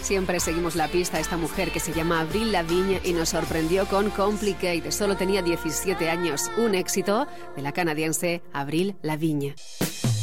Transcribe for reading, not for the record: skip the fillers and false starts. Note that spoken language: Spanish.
Siempre seguimos la pista a esta mujer que se llama Avril Lavigne y nos sorprendió con Complicate. Solo tenía 17 años. Un éxito de la canadiense Avril Lavigne.